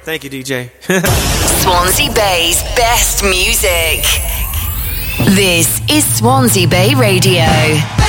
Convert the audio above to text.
Thank you, DJ. Swansea Bay's best music. This is Swansea Bay Radio.